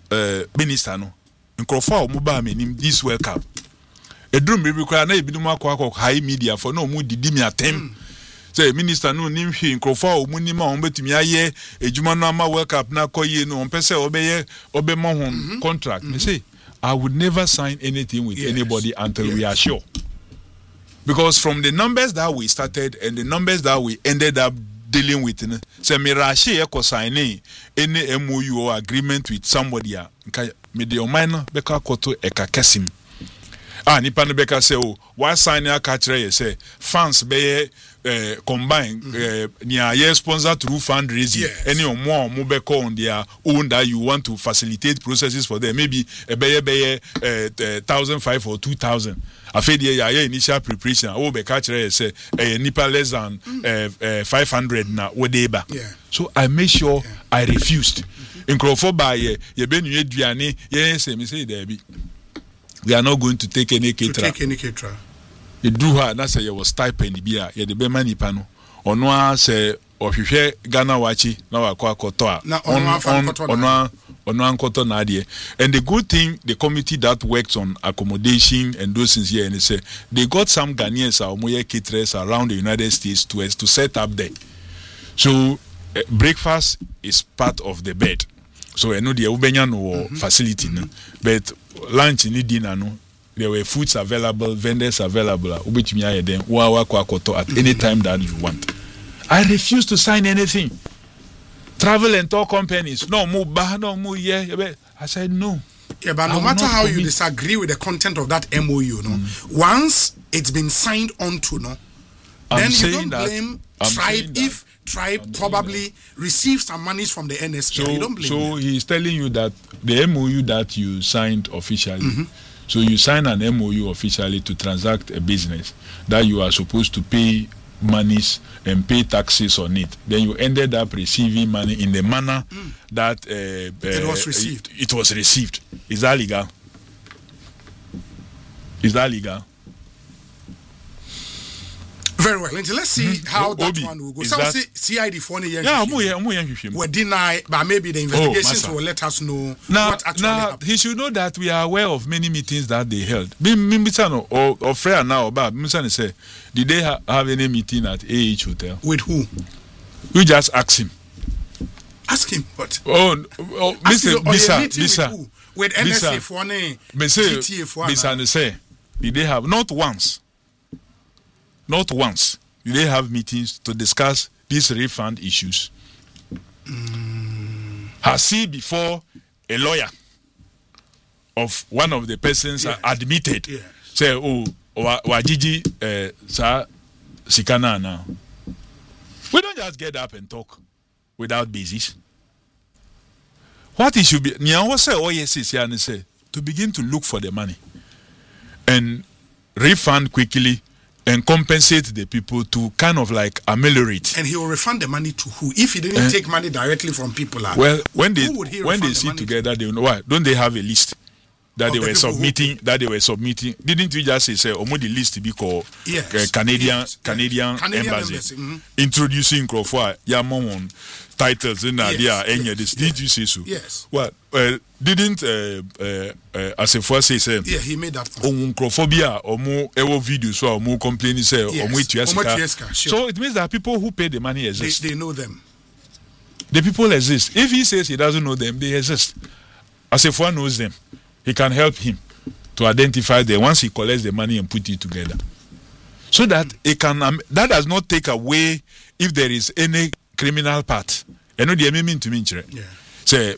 minister no nkrofo a omuba menim this World Cup edrum bi kwa na ebi dum akọ high media for no mu didi mi atem say minister no nim hwe nkrofo a omunim a ombetumi aye ejuma no ama World Cup na koye no ompese obema hon contract me say I would never sign anything with anybody until we are sure, because from the numbers that we started and the numbers that we ended up dealing with, say Mirashi eko signing any MOU or agreement with somebody me de omino beka koto eka kesim nipa no beka say why sign a catch say fans be combine near year sponsor through fundraising any or more beka on their own that you want to facilitate processes for them, maybe a beye 1,500 or 2,000 afedi ya initial preparation be catch say nipa less than 500 na wodeba. So I made sure I refused. Nkrofo ba ye be nu aduane ye say me say there be we are not going to take any caterer. You do her na say you was stipend bia ye de be manipa no ono a say ohwehwe Ghana wachi na wakọ akoto a ono ankoto na ade. And the good thing, the committee that works on accommodation and those things here, and say they got some Ghanaians or moye caterers around the United States to set up there. So breakfast is part of the bed. So I know the ubenya no facility no, but lunch ni dinner no, there were foods available, vendors available. Ubetumi aye dem wa kwa akoto at any time that you want. I refuse to sign anything. Travel and tour companies, no more no more I said no. Yeah, but no matter how you disagree with the content of that MOU, no, once it's been signed onto, no, then you don't blame Tribe if Tribe probably received some monies from the NSK. You don't blame so he's telling you that the MOU that you signed officially, so you sign an MOU officially to transact a business that you are supposed to pay monies and pay taxes on it. Then you ended up receiving money in the manner that it was received. It was received. Is that legal? Is that legal? Very well. Let's see how that one will go. So CID for we deny, but maybe the investigations will let us know what actually happened. He should know that we are aware of many meetings that they held. Or Freya now, but Misani say, did they have any meeting at AH Hotel? With who? We just ask him. Ask him what? Mr. Bisa. With NSA for GTA for Bisa say, did they have not once? Not once do they have meetings to discuss these refund issues. Has he before a lawyer of one of the persons admitted say wajiji sa sikana now? We don't just get up and talk without basis. What it should be say to begin to look for the money and refund quickly and compensate the people to kind of like ameliorate. And he will refund the money to who? If he didn't take money directly from people, well, when they sit together, they know why. Don't they have a list that they were submitting? Didn't we just say the list to be called Canadian embassy introducing Crawford Yamon titles in idea any this? Did you say so? Yes. Well, didn't as a first say he made that point. Crawphobia or more videos or more complaining say or more So it means that people who pay the money exist. They know them. The people exist. If he says he doesn't know them, they exist. As if one knows them, he can help him to identify them once he collects the money and put it together. So that it can that does not take away if there is any criminal part. You know the mean to me. Say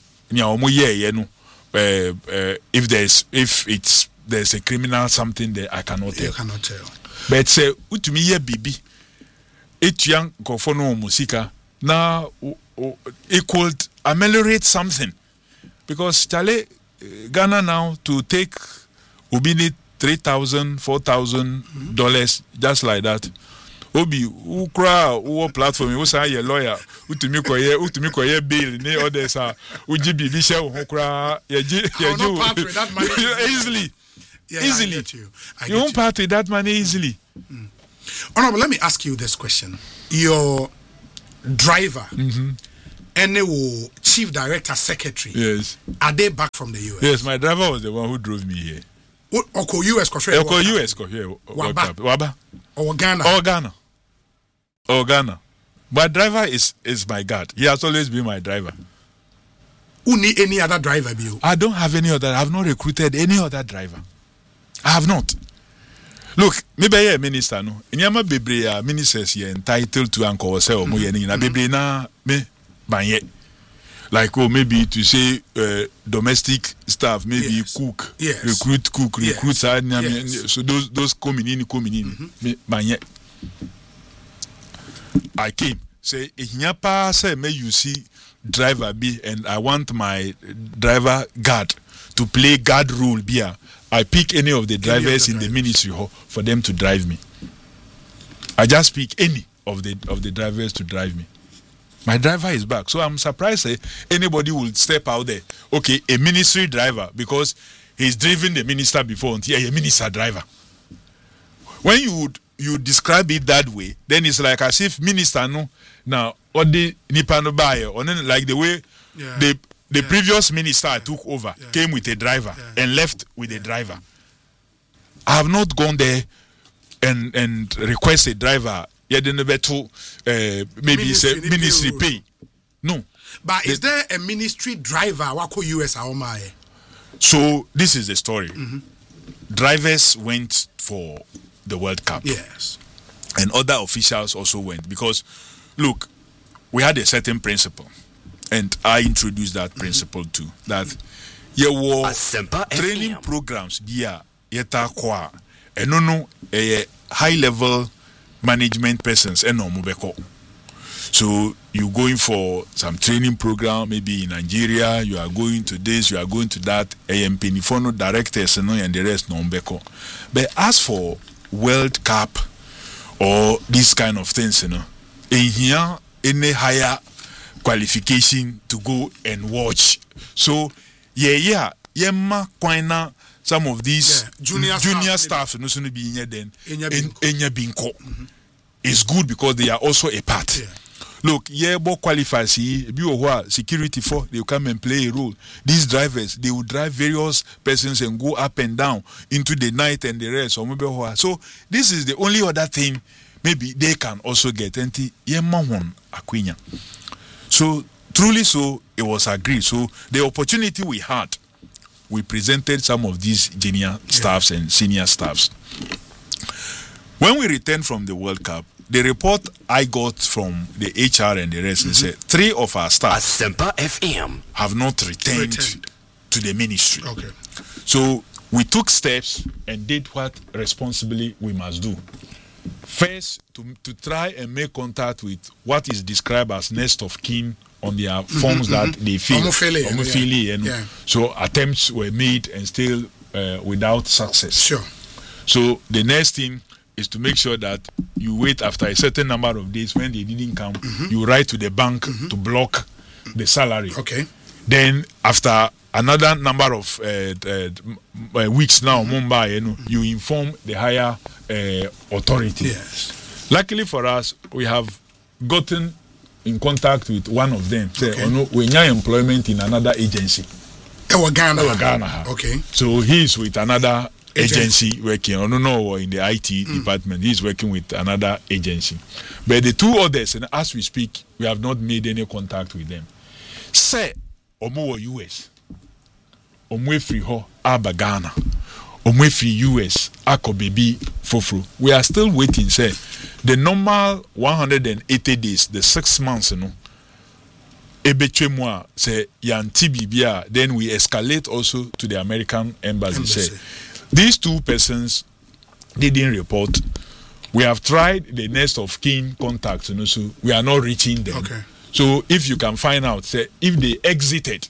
if there's a criminal something there, I cannot tell. You cannot tell. But say to me bibi it young kofono musika now it could ameliorate something, because Chale Ghana now to take Ubini $3,000, $4,000 just like that. Obi ukra uwo platform wo say your lawyer utumi koye bail ni others are uji bibi she wo kra yeji easily. You won't part with that money easily. Honorable, let me ask you this question. Your driver any chief director, secretary. Yes. Are they back from the US? Yes, my driver was the one who drove me here. Oko US Waba. Or Ghana. Or Ghana. My driver is my God. He has always been my driver. Who need any other driver? I don't have any other. I have not recruited any other driver. I have not. Look, maybe a minister no. Inyama bebre ministers here entitled to anchor or mo ye na bebre na me banye. Like maybe to say domestic staff, maybe cook, recruit, so those coming in, banye. I came say inyapa say me you see driver be and I want my driver guard to play guard role be. I pick any of the drivers in the ministry for them to drive me. I just pick any of the drivers to drive me. My driver is back, so I'm surprised anybody will step out there. Okay, a ministry driver because he's driven the minister before. A minister driver. When you describe it that way, then it's like as if minister no now or the nipano buyer or like the way the previous minister I took over came with a driver and left with a driver. I have not gone there and request a driver. Maybe ministry pay. No. But is there a ministry driver wako US aomae? So this is the story. Drivers went for the World Cup. Yes. And other officials also went because look, we had a certain principle. And I introduced that principle too. That there were training programs via yeta kwa and a high level management persons and no mubeko. So you going for some training program, maybe in Nigeria, you are going to this, you are going to that, AMP Nifono directors and the rest no mubeko. But as for World Cup or these kind of things, in here any higher qualification to go and watch. So yemma kwaina some of these junior staff no soon be in then enya binko. It's good because they are also a part. Look, bo qualifies security for they will come and play a role. These drivers, they will drive various persons and go up and down into the night and the rest. So this is the only other thing maybe they can also get. So truly so it was agreed. So the opportunity we had, we presented some of these junior staffs and senior staffs. When we returned from the World Cup, the report I got from the HR and the rest said 3 of our staff have not returned to the ministry. Okay. So we took steps and did what responsibly we must do. First, to try and make contact with what is described as next of kin on their forms that they fill. So attempts were made and still without success. Sure. So the next thing is to make sure that you wait after a certain number of days. When they didn't come, you write to the bank to block the salary. Okay. Then after another number of weeks now, Mumbai, you inform the higher authority. Yes. Luckily for us, we have gotten in contact with one of them. We need employment in another agency. Ghana. Okay. So he's with another agency working. I don't know, in the IT department. He's working with another agency. But the 2 others, and as we speak, we have not made any contact with them. Say, Omo US, Omo free ho aba Ghana, Omo free US ako baby fofro. We are still waiting. Say the normal 180 days, the 6 months, ebechemwa say yanti bibia. Then we escalate also to the American embassy. Say these 2 persons didn't report. We have tried the next of kin contacts, so we are not reaching them. Okay. So if you can find out, say if they exited,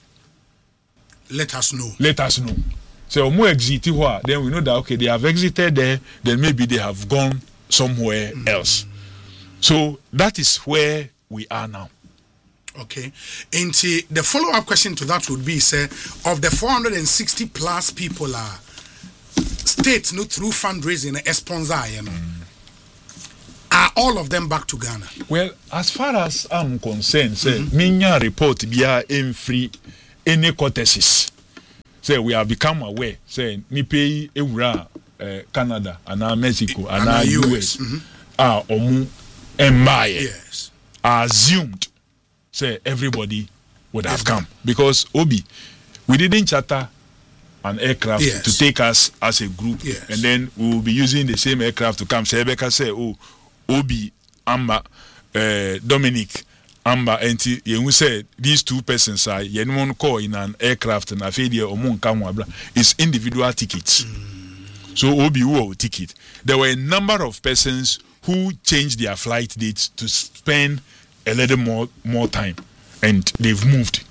let us know. So more exit then we know that okay, they have exited there, then maybe they have gone somewhere else. So that is where we are now. Okay. And the follow-up question to that would be, say, of the 460 plus people states through fundraising a sponsor, Are all of them back to Ghana? Well, as far as I'm concerned, say, minya report biya in free any courtesies. Say, we have become aware, say, ni pay ewura Canada, and Mexico, and US, omu embaye. Yes. Assumed, say, everybody would have come. Because, Obi, we didn't charter an aircraft to take us as a group, and then we will be using the same aircraft to come. Say, Rebecca say, oh, Obi, Amba, Dominic, Amba, and you say these two persons are one call in an aircraft and a failure or moon kamwabla. It's individual tickets. So Obi will ticket. There were a number of persons who changed their flight dates to spend a little more time, and they've moved.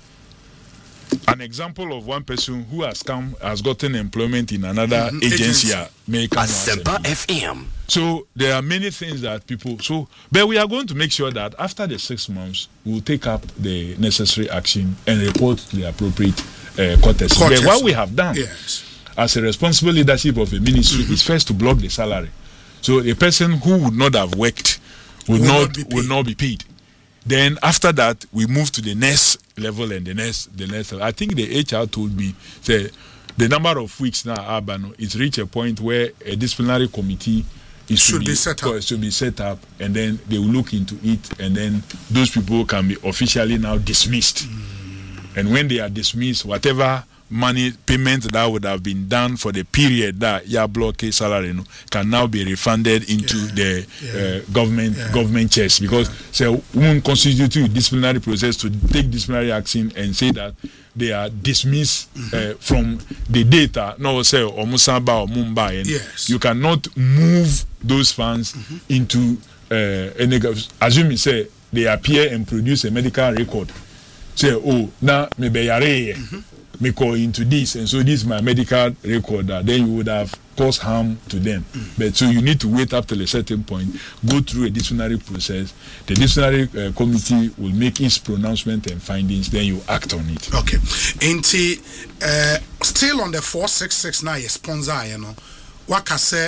An example of one person who has gotten employment in another agency. Asempa FM. So there are many things that people. But we are going to make sure that after the 6 months, we will take up the necessary action and report to the appropriate quarters. But what we have done as a responsible leadership of a ministry is first to block the salary. So a person who would not have worked will not be paid. Then after that, we move to the next level and the next level. I think the HR told me, say, the number of weeks now, it's reached a point where a disciplinary committee should be set up, and then they will look into it, and then those people can be officially now dismissed. And when they are dismissed, whatever money payment that would have been done for the period that block salary can now be refunded into the government chest, because won't constitute disciplinary process to take disciplinary action and say that they are dismissed from the data. No, say or Musamba or Mumbai, and you cannot move those funds into assuming say they appear and produce a medical record. Say, oh, now maybe me go into this, and so this is my medical record. Then you would have caused harm to them. But so you need to wait up till a certain point, go through a disciplinary process. The disciplinary committee will make its pronouncement and findings. Then you act on it. Okay. And still on the 4669 sponsor, what I say,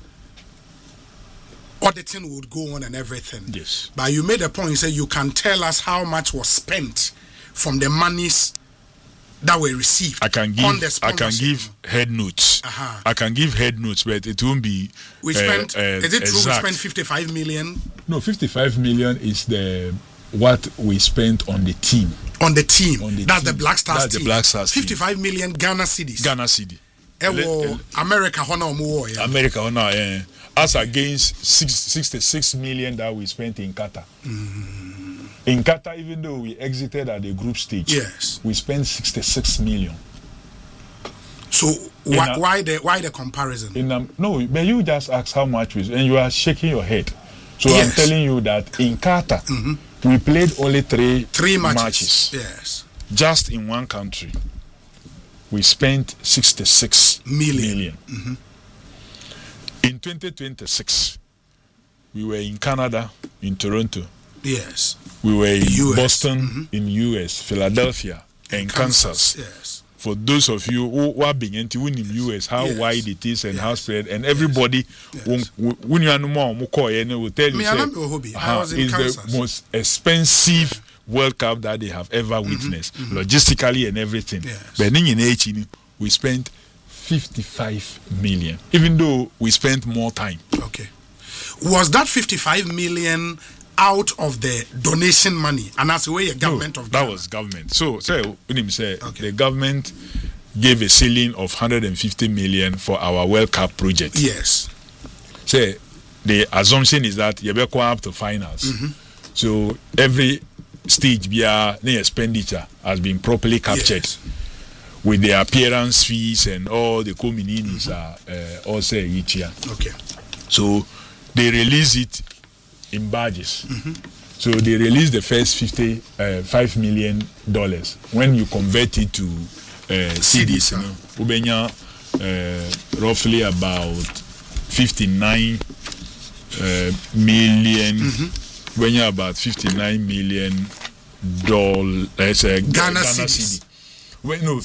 auditing would go on and everything. Yes. But you made a point. You said you can tell us how much was spent from the monies that were received. I can give head notes. I can give head notes, but it won't be. We spent. Is it true? We spent 55 million. No, 55 million is what we spent on the team. On the team. That's the Black Stars team. That's the Black Stars 55 million Ghana cedis. Ghana cedi. America honor more. America honor. As against 66 million that we spent in Qatar. In Qatar, even though we exited at the group stage, we spent 66 million. So why the comparison? No, but you just asked how much and you are shaking your head. So I'm telling you that in Qatar, we played only three matches. Yes. Just in one country, we spent 66 million. In 2026, we were in Canada, in Toronto. Yes. We were in US. Boston, in US, Philadelphia, and Kansas. Yes. For those of you who are being into in US, how wide it is and how spread, and everybody when you are no more will tell you it's the most expensive World Cup that they have ever witnessed, logistically and everything. But in we spent 55 million, even though we spent more time. Okay. Was that 55 million out of the donation money, and that's the way government of Ghana? That was government. So the government gave a ceiling of 150 million for our World Cup project. Yes. The assumption is that you will go up to finals. So every stage the expenditure has been properly captured with the appearance fees and all the communities are also each year. Okay. So they release it in badges. So they released the first $5 million. When you convert it to cedis, roughly about 59 million. When you're about $59 million Ghana cedis. Well, no,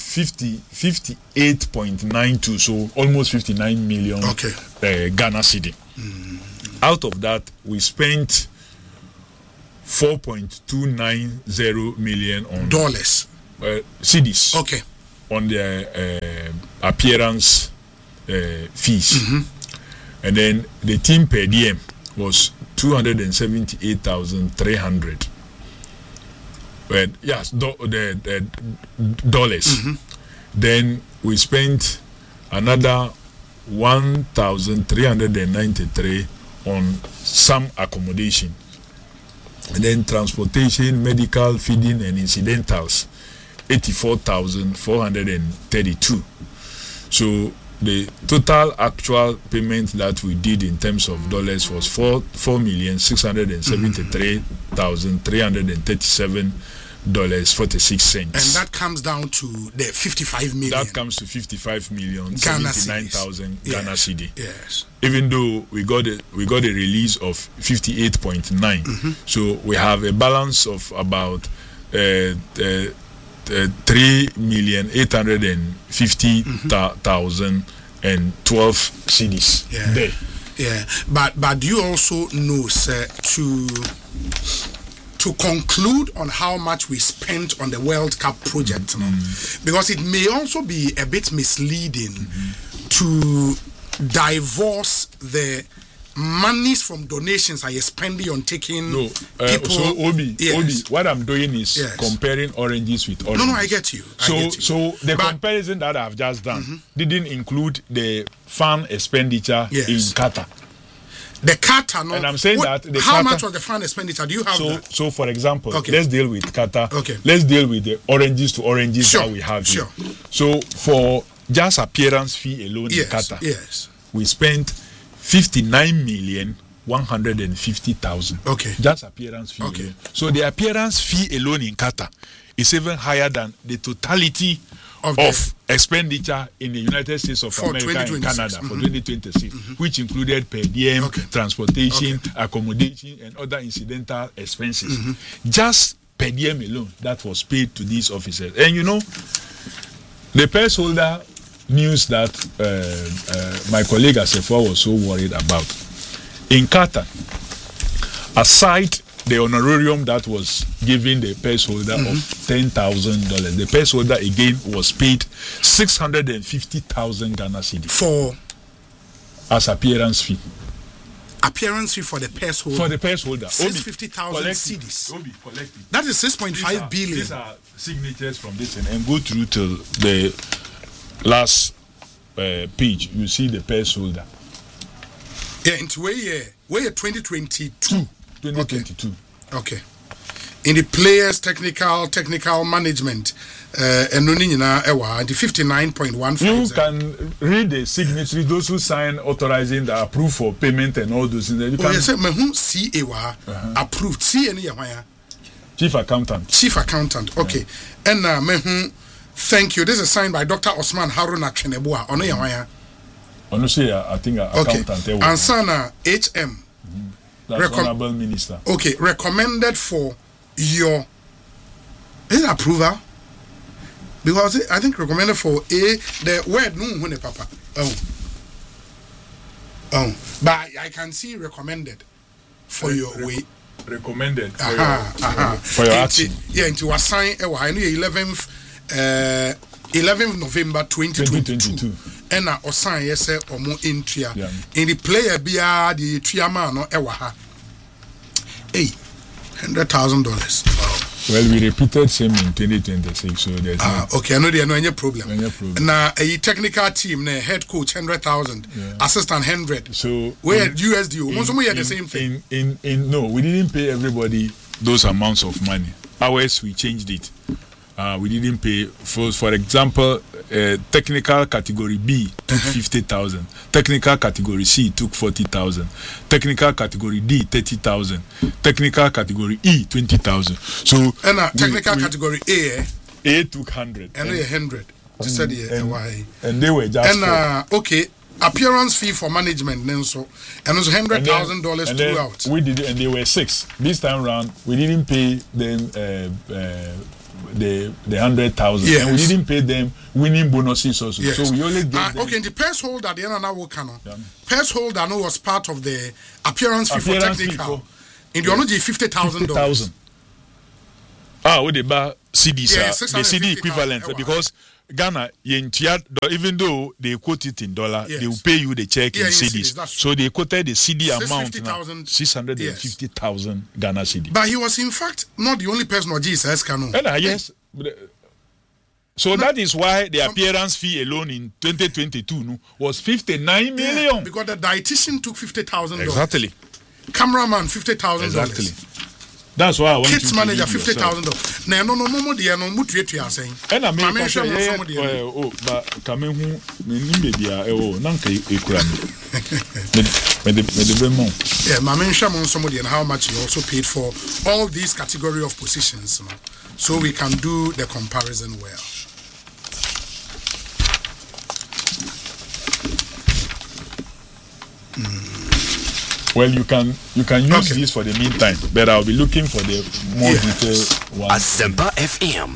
58.92, so almost 59 million Ghana cedi. out of that, we spent 4.290 million on dollars, cedis. Okay. On their appearance fees, and then the team per diem was 278,300. Yes, the dollars. Then we spent another 1,393 on some accommodation, and then transportation, medical, feeding, and incidentals, 84,432. So the total actual payment that we did in terms of dollars was $4,673,337.46. And that comes down to the 55 million. That comes to 55 million, 79,000 Ghana cedi. Yes. Even though we got a release of 58.9, so we have a balance of about 3,850,012 cedis there. Yeah, but do you also know, sir, to conclude on how much we spent on the World Cup project, because it may also be a bit misleading to divorce the monies from donations I spending on taking people. So Obi, what I'm doing is comparing oranges with oranges. No, I get you. So the comparison that I've just done didn't include the fan expenditure in Qatar. The Qatar, and I'm saying that how much was the fan expenditure? Do you have that? So for example, let's deal with Qatar. Okay. Let's deal with the oranges to oranges that we have here. So for just appearance fee alone in Qatar, we spent 59,150,000. Okay. Just appearance fee alone. So the appearance fee alone in Qatar is even higher than the totality of expenditure in the United States of America and Canada for 2026, which included per diem, transportation, accommodation, and other incidental expenses. Just per diem alone, that was paid to these officers. And you know, the purse holder news that my colleague Asefo was so worried about. In Qatar, aside the honorarium that was given the purse holder of $10,000, the purse holder again was paid 650,000 Ghana cedi for as appearance fee. Appearance fee for the purse holder. For the purse holder, 650,000 cedis. That is 6.5 billion. These are signatures from this and go through till the last page. You see the purse holder. Yeah, into where 2022. 2022. Okay. In the players technical management, and the 59.15. You can read the signatory, those who sign authorizing the approve for payment and all those things. Approved. Chief accountant. Chief accountant. Okay. And thank you. This is signed by Dr. Osman Haruna Chenebua. Honestly, I think accountant. Okay. Ansana HM. That's Honorable Minister. Okay, recommended for your approval, because I think recommended for the word no when papa. But I can see recommended for your way. Recommended for your action. Yeah, into a sign. I know 11th November 2022. And I assign yes or more entry in the player be the triama no ewaha. Hey, $100,000. Well, we repeated same in 2026, so there's okay. I know there no any problem. Now a technical team, head coach 100,000, assistant 100. So where USD, most of them the same thing. No, we didn't pay everybody those amounts of money. Ours we changed it. We didn't pay for example, technical category B took 50,000, technical category C took 40,000, technical category D 30,000, technical category E 20,000. So and technical category A took 100 and 100. And they were just okay. Appearance fee for management, and also $100,000 throughout. We did it, and they were 6. This time round, we didn't pay them the 100,000. Yes. And we didn't pay them winning bonuses also. Yes. So we only gave them. Okay, the purse holder, the Nana Wokano. Purse holder no was part of the appearance fee for technical. In the Onoji $50,000. $50,000. What about CDs? The CD equivalent because Ghana, even though they quote it in dollar, they will pay you the check in CDs. So they quoted the CD amount now, 650,000 Ghana CD. But he was in fact not the only person or Jesus Kano. Yes. So that is why the appearance fee alone in 2022 was 59 million. Because the dietitian took $50,000. Exactly. Cameraman $50,000. Exactly. That's why I want Kids to manager $50,000. Na no mo de no mutu etu asen. And I mean but coming who me bia nanka ekura me de bemo. Yeah, mama nhwa mo somebody and how much you also paid for all these category of positions, so we can do the comparison well. Well, you can use this for the meantime, but I'll be looking for the more detailed one. Asempa FM.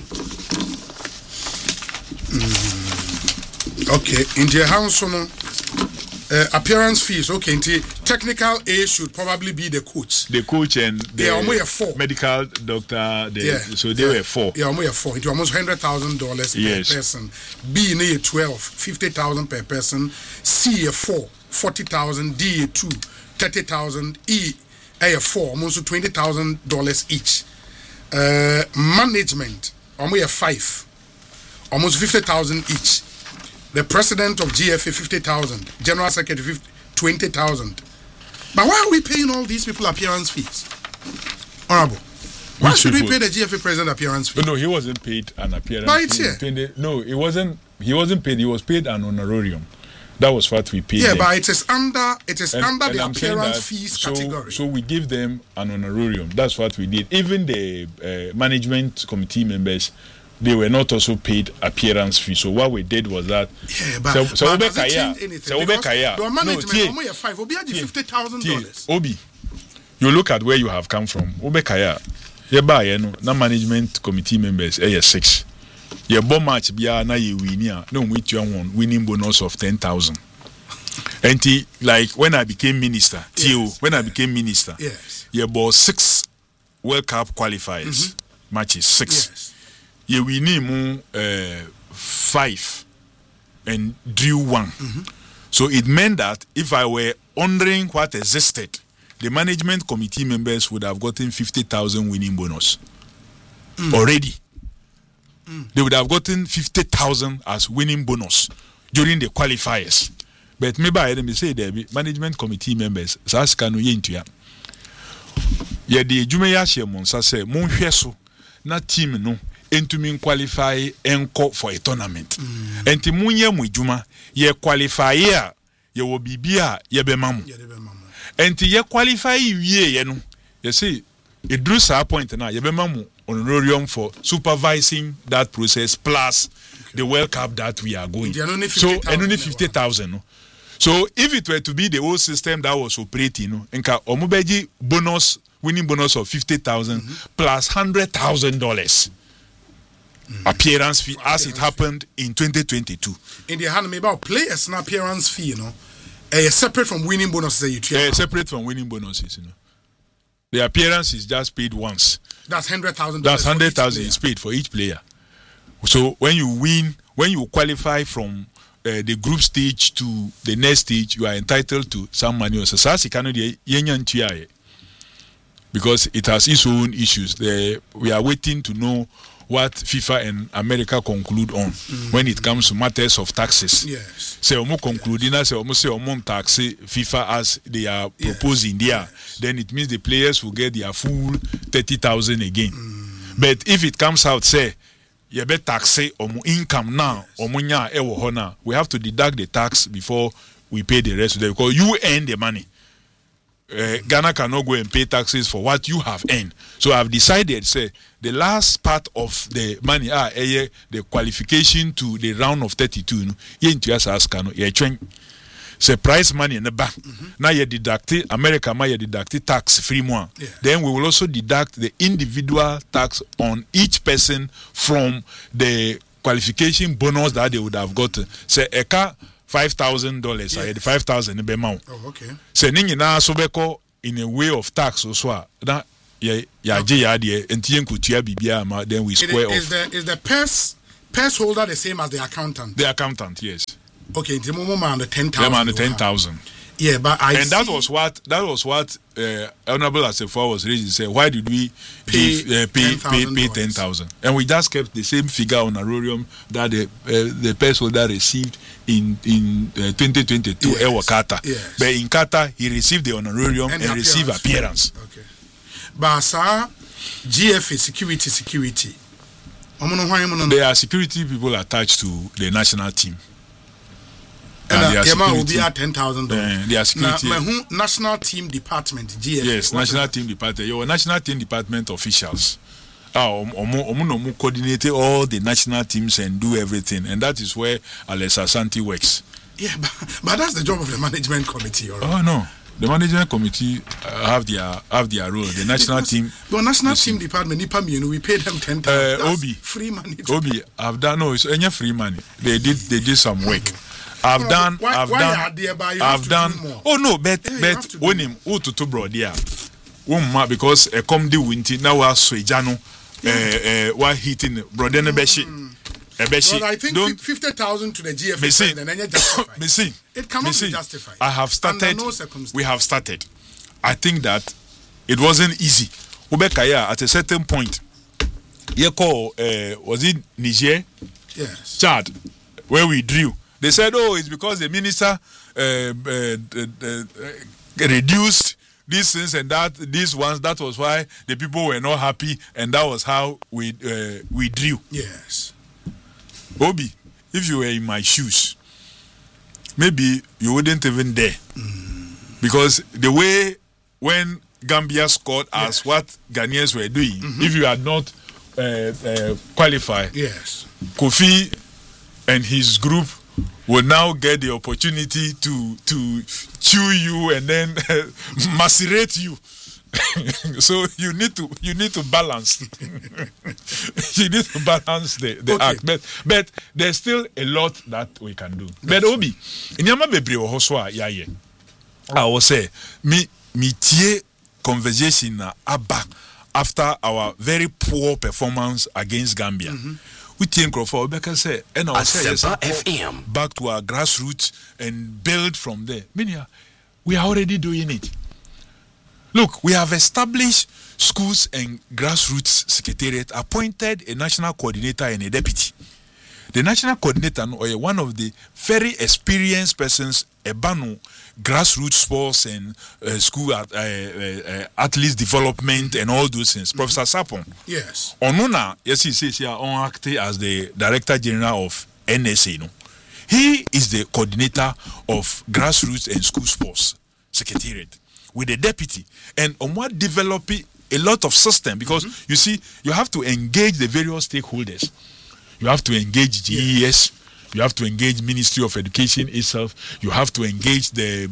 Okay, in the house, appearance fees. Okay, in the technical A should probably be the coach. The coach and the four. Medical doctor. So they were four. Yeah, almost four. It was almost $100,000 per person. B near 12, 50,000 per person. C a 4, 40,000. D a 2. 30,000. E a 4, almost $20,000 each. Management, almost 5, almost 50,000 each. The president of GFA 50,000, general secretary 20,000. But why are we paying all these people appearance fees? Honorable, why should we pay the GFA president appearance fee? No, he wasn't paid an appearance fee. No, he wasn't paid. He was paid an honorarium. That was what we paid. Yeah, them. But it is under the appearance fees category. So we give them an honorarium. That's what we did. Even the management committee members, they were not also paid appearance fee. So what we did was that. Yeah, but does it change anything? Because the management, $50,000. Obi, you look at where you have come from. Obekaya, na management committee members, 6. Your bomb match be na you win ya. No, with your one winning bonus of 10,000. And like when I became minister, I became minister, you bought 6 World Cup qualifiers matches, 6. Yes. You win 5 and drew 1. So it meant that if I were honoring what existed, the management committee members would have gotten 50,000 winning bonus already. They would have gotten 50,000 as winning bonus during the qualifiers. But maybe I didn't say there be management committee members. Saskano yentua. Ye the Jumeya Monsa say Monhweso na team no entumi qualify enko for a tournament. Enti munye mu juma ye qualify a ye wo bibia ye be mamu. Enti ye qualify wie ye no. Ye say it drew sa point na ye be mamu honorarium for supervising that process plus the World Cup that we are going. So and only 50,000. No? So if it were to be the old system that was operating, nka omubeji bonus winning bonus of 50,000 plus $100,000 appearance fee as it happened in 2022. In the hand about players na appearance fee, separate from winning bonuses. Separate from winning bonuses, The appearance is just paid once. That's $100,000. That's $100,000 is paid for each player. So when you win, when you qualify from the group stage to the next stage, you are entitled to some money. Because it has its own issues. We are waiting to know what FIFA and America conclude on when it comes to matters of taxes. Yes. Say omo concluding say omo tax FIFA as they are proposing there. Then it means the players will get their full 30,000 again. But if it comes out say you bet tax omo income now omo nya ewo ho na, we have to deduct the tax before we pay the rest of them because you earn the money. Ghana cannot go and pay taxes for what you have earned. So I've decided, say, the last part of the money, the qualification to the round of 32, say prize money in the back. Now you deduct America, you deduct tax free more. Yeah. Then we will also deduct the individual tax on each person from the qualification bonus that they would have gotten. Say eka $5,000. I had $5,000 in Bemau. Oh, okay. Say ningi na sobeko in a way of tax also. Then we square off. Is the purse holder the same as the accountant? The accountant, yes. Okay, the moment on the 10,000. The 10,000. Yeah, but that was what Honorable Assefa was raising. Say, why did we pay 10,000? And we just kept the same figure honorarium that the purse holder received in 2022 yes. Qatar. Yes. But in Qatar, he received the honorarium and received appearance. Okay. But sir, GFA security. There are security people attached to the national team. And will be at $10,000. They are security. National team department, GFA. Yes, national team department. Your national team department officials. Coordinate all the national teams and do everything, and that is where Alex Asante works. Yeah, but that's the job of the management committee. Right? Oh no. The management committee have their role. The national team. The national team department, we paid them 10,000. Obi, free money. Obi, I've done it's any free money. They did some work. I've done. Oh no, but when him to bro there, because a comedy winti now was Swejano, while hitting brother Nebeshi. Well, I think 50,000 to the GFA and then you justify. It cannot be justified. I have started. Under no circumstance. We have started. I think that it wasn't easy. Ubekaya at a certain point. Was it Niger? Yes. Chad, where we drew. They said, "Oh, it's because the minister reduced these things and these ones. That was why the people were not happy, and that was how we drew." Yes. Obi, if you were in my shoes, maybe you wouldn't even dare. Because the way when Gambia scored as what Ghanaians were doing, if you had not qualified, yes, Kofi and his group will now get the opportunity to chew you and then macerate you. So you need to balance. You need to balance the act, but there's still a lot that we can do. But Obi, inyama bebre wo so a yaye. I will say me tie conversation na aba after our very poor performance against Gambia. We think Crawford because say and I say yes, back to our grassroots and build from there. Meaning we are already doing it. Look, we have established schools and grassroots secretariat, appointed a national coordinator and a deputy. The national coordinator, or one of the very experienced persons, Ebanu, grassroots sports and school athletes development and all those things. Professor Sapon. Yes. Onuna, yes, he says here, on acting as the Director General of NSA. No? He is the coordinator of grassroots and school sports secretariat with the deputy. And on what developing a lot of system, because you see, you have to engage the various stakeholders. You have to engage GES. You have to engage Ministry of Education itself. You have to engage the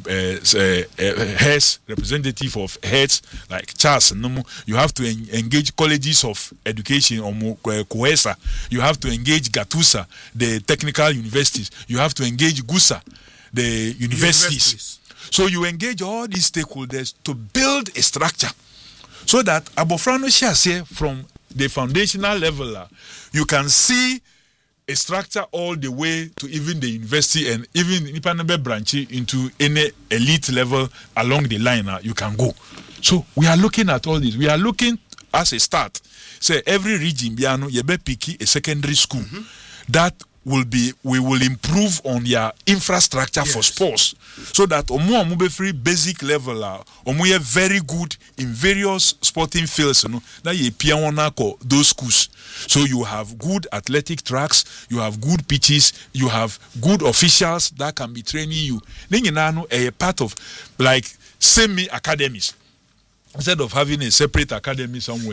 heads, representative of heads like Charles. You have to engage colleges of education or COESA. You have to engage GATUSA, the technical universities. You have to engage GUSA, the universities. So you engage all these stakeholders to build a structure so that Abofrano Shase from the foundational level, you can see a structure all the way to even the university and even Nipanebe branch into any elite level along the line you can go. So we are looking at all this. We are looking as a start. Say every region, Yebe Piki, a secondary school that we will improve on their infrastructure for sports so that omo be free basic level omo very good in various sporting fields na ye pia wona ko those schools. So you have good athletic tracks, you have good pitches, you have good officials that can be training you. A part of like semi academies. Instead of having a separate academy somewhere,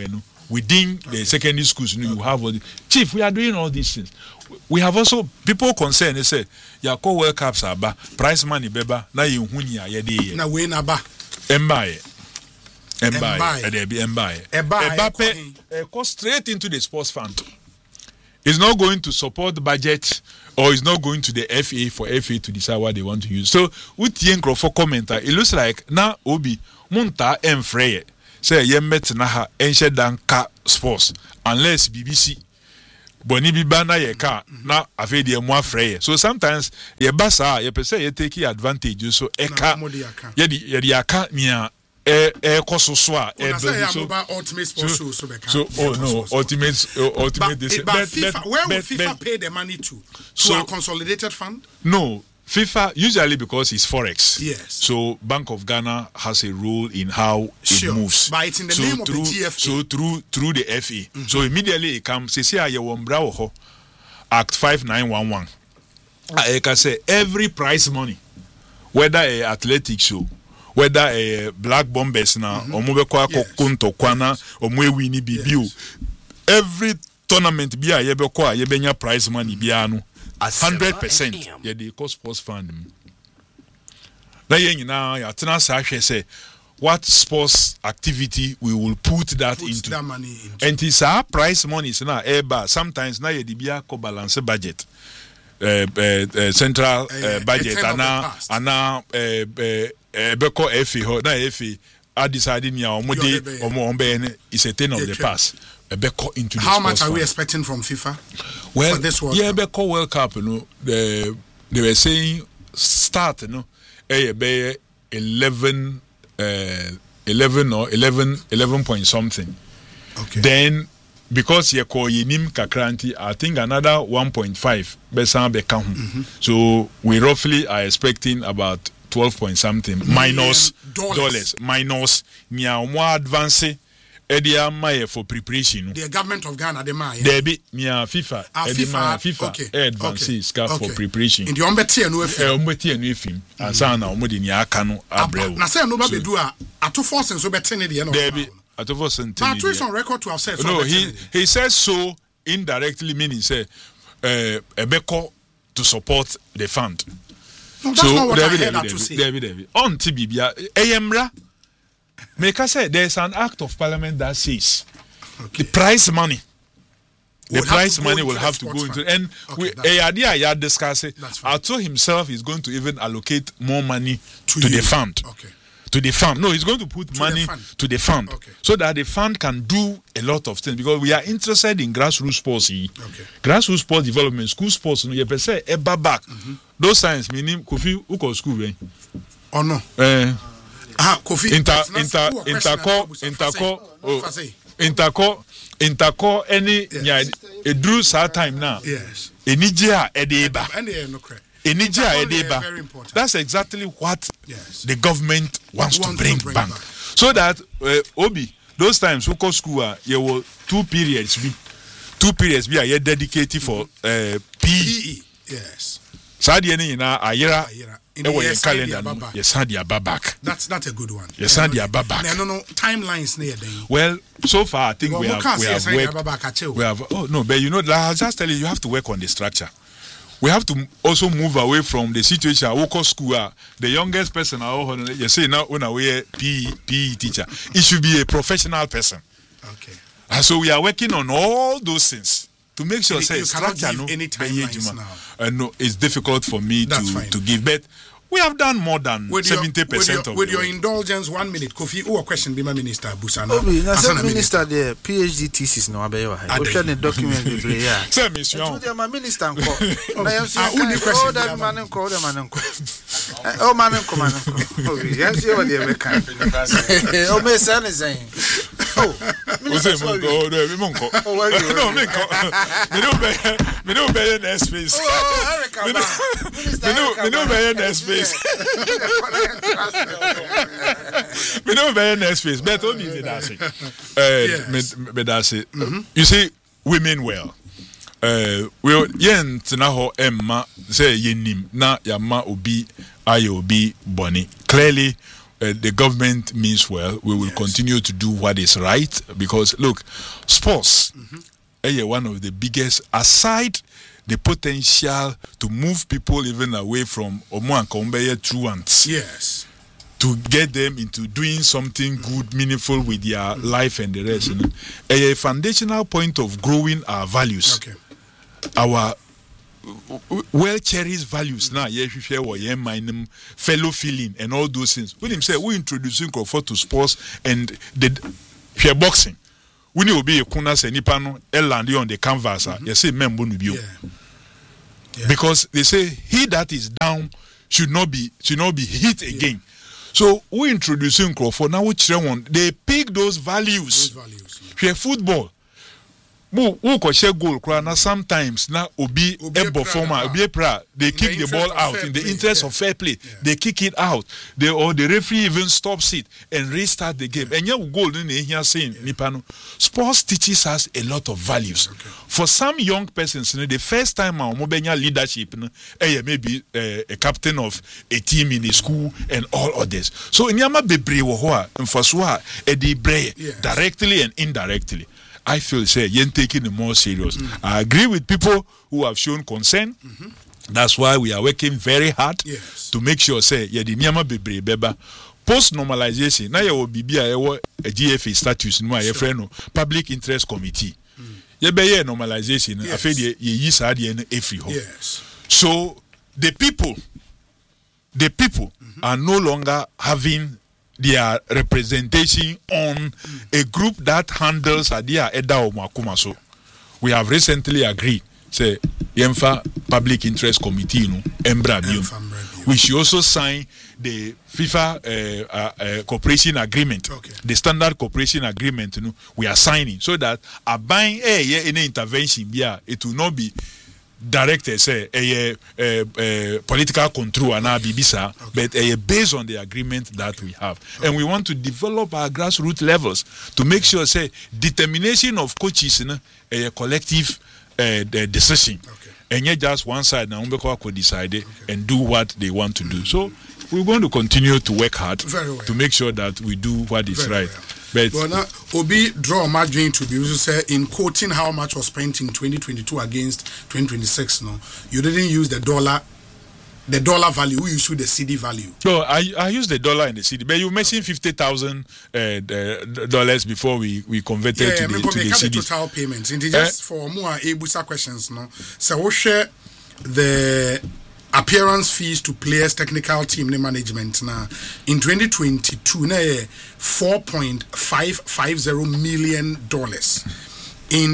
within the secondary schools, you have all the chief. We are doing all these things. We have also people concerned. They say, "Ya call World Cups aba prize money beba na ye hunya ye de na we na ba embaye there be embaye go straight into the sports fund. It's not going to support the budget, or it's not going to the FA for FA to decide what they want to use. So with Yenko for commenter, it looks like na obi munta emfreye say ye met na ha enche danka sports unless BBC boni biba na ye ka na afi de mo afreye. So sometimes ye basa ye pese ye take advantage so eka ye di aka nia koso so a ultimate sports show so ultimate but FIFA, where will FIFA pay the money to a consolidated fund? No, FIFA usually, because it's forex. Yes. So Bank of Ghana has a role in how it moves. But it's in the name of the GFA. So through the FA. So immediately it comes. Say Act 5911. I can say every prize money, whether a athletic show, whether a black bombers na omubekwa kokunto kwana omwewini bibio, every tournament bia yebekwa yebenya prize money bia no 100% yeah, the cost sports fund. Na yengina ya tena sa hwe say what sports activity we will put that into. That money into. And it's our prize money is na eba sometimes na ye bia ko balance budget. Central budget ana beko FA ho na FA are deciding ya omode is a thing of the past. Beko into the how much are fund. We expecting from FIFA? Well, for this World Cup? Beko World Cup, you know, they were saying start, you know, 11 point something. Okay. Then because you call Yinim Kakranti, I think another 1.5 besan beka. So we roughly are expecting about 12 point something minus dollars minus more advance. For preparation. The government of Ghana, the Maya. There be FIFA. FIFA. Okay. Advances for preparation. In the Ombeti and Ombeti and Ufim. And Sana Omodi Niakano Abreu. Na say no ba be do a to force and so betene the end. There be at force and but it's on record to have said so. No, he says so indirectly, meaning say Ebeko to support the fund. No, that's not what I heard to say. David. On Tibibia Eyemra. Make us say there's an act of parliament that says the prize money. The prize money will have to go into, and we discuss it. Ato himself is going to even allocate more money to the fund. Okay. To the fund. No, he's going to put money to the fund, so that the fund can do a lot of things, because we are interested in grassroots sports. Grassroots sports development, school sports. You per se eba back. Those times meaning Kofi uko school right? Oh no. Kofi interco any a drew sad time now. Yes. Enija edeba. Enija edeba. That's exactly what the government wants to bring back. So that Obi, those times we go school you were 2 periods be are dedicated for PE. Yes. Sadi any na ayera calendar. Yes, Sandy back. That's a good one. Yes, Sandy back. No timelines near then. Well, so far I think we have worked. Oh no, but you know, I'll just tell you have to work on the structure. We have to also move away from the situation. I walk school. The youngest person, you say now when I PE teacher, it should be a professional person. Okay. And so we are working on all those things to make sure say structure no any timelines now. No, it's difficult for me to give, but we have done more than 70% of with your indulgence. 1 minute, Kofi. Who a question? Be my minister Busana. Obi, na minister the PhD thesis no abeyo ha. We share the document be play ya. Say mission. So my minister nko. Na yam say only question. Oh, man nko. Oh man nko. Obi, yam say what dey make kan. Oh, me say na say. Oh, minister no, me no be next phase. Oh, Erica. Me no be next phase. We don't be next phase, but only that's it. You see, women well. We yen tinaho emma say yenim na yama obi ayobi boni. Clearly, the government means well, we will continue to do what is right, because look, sports is one of the biggest, aside the potential to move people even away from Omo and Kombeye truants. Yes. To get them into doing something good, meaningful with their life and the rest. You know? A foundational point of growing our values. Okay. Our well cherished values now, fellow feeling and all those things. When him say we introducing comfort to sports and the boxing, when you be a kunas and nipano elandi on the canvas, you say membo nubio. Because they say he that is down should not be hit again. So we introducing Crawford now, which one they pick those values. Football. Who could share goal? Now sometimes now obi performer they kick the ball out in the interest of fair play. They kick it out. Or the referee even stops it and restart the game. And you goal in here saying Nipano. Sports teaches us a lot of values. For some young persons, the first time our mobile leadership, maybe a captain of a team in a school and all others. So in Yama Bebre Wohoa and Faswa Edibre directly and indirectly. I feel say you're taking it more serious. I agree with people who have shown concern. That's why we are working very hard to make sure say the Nyama Bebre Beba post normalization. Now you will be a GFA status no a friend public interest committee. You be normalization. I feel you said every home. So the people are no longer having their representation on a group that handles Adia Eda Omakumaso. We have recently agreed, say, Yemfa Public Interest Committee, we should also sign the FIFA cooperation agreement, the standard cooperation agreement. We are signing so that a buying any intervention, it will not be directed say political control and bibisa, but based on the agreement that we have, and we want to develop our grassroots levels to make sure say determination of coaches a collective decision, and not just one side now could decide and do what they want to do. So we're going to continue to work hard to make sure that we do what is right. But now, Obi draw a margin to be able to say in quoting how much was spent in 2022 against 2026. No, you didn't use the dollar value. You used the CD value. So I use the dollar and the CD. But you mentioned $50,000 before we converted to the CD. Total payments. And just for more Ebusa questions, no. So we share the appearance fees to players, technical team management now in 2022 na $4.550 million. In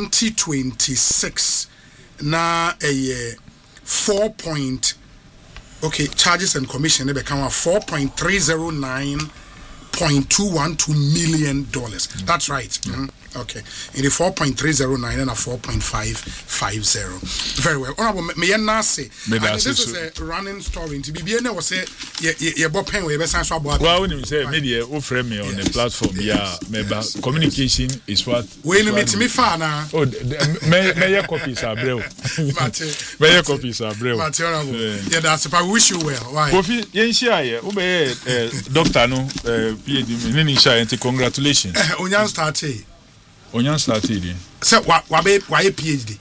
2026 na charges and commission become $4.309.212 million. That's right. Okay. In the 4.309 and a 4.550. Very well. Honorable Mayana say, this is a running story. To be was say, yeah, Bob Pen, we best answer about. Well, when you say media, who frame me on the platform, communication is what. When you meet me, Fana. Oh, may copies are brave. May copies are brave. Yeah, that's I wish you well. Why? Kofi, Yenshia, Doctor, no, PhD, congratulations. Onyan started. Onyan started. So, why PhD?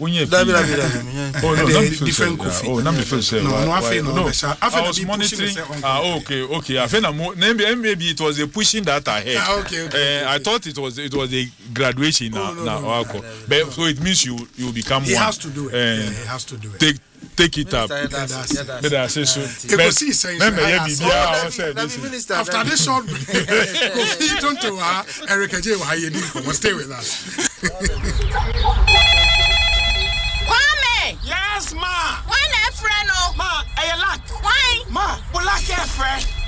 Different coffee. Oh, not before say. No, I was monitoring. Okay. I feel maybe it was a pushing that I had. Okay. I thought it was a graduation now. But so it means you become one. He has to do it. He has to do it. Take it up. After this short break, Kofi Tonto, Erica J. Stay with us. Kwame! Yes, ma! Why not friend? Ma, I lack. Why? Ma, we lack a friend.